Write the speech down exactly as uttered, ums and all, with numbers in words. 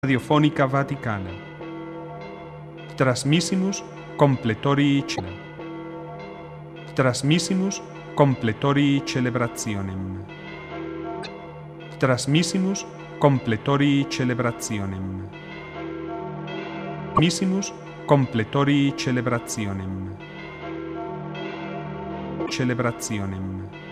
Radiofonica Vaticana. Transmissimus completorii cena. Transmissimus completorii celebrationem. Transmissimus completorii celebrationem. Transmissimus completorii celebrationem. Celebrationem.